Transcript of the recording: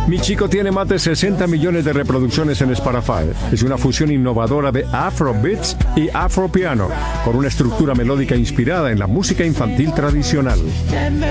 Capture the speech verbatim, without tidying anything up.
Mi Chico tiene más de sesenta millones de reproducciones en Spotify. Es una fusión innovadora de Afrobeats y Afropiano, con una estructura melódica inspirada en la música infantil tradicional.